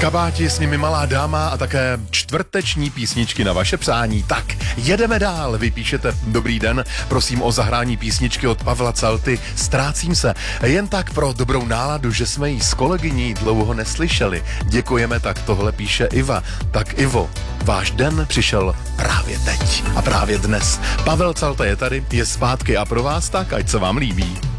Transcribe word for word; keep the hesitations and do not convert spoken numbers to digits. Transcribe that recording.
kabáti, s nimi Malá dáma a také čtvrteční písničky na vaše přání. Tak, jedeme dál. Vy píšete dobrý den, prosím o zahrání písničky od Pavla Calty Ztrácím se. Jen tak pro dobrou náladu, že jsme ji s kolegyní dlouho neslyšeli. Děkujeme, tak tohle píše Iva. Tak Ivo, váš den přišel právě teď a právě dnes. Pavel Calta je tady, je zpátky a pro vás tak, ať se vám líbí.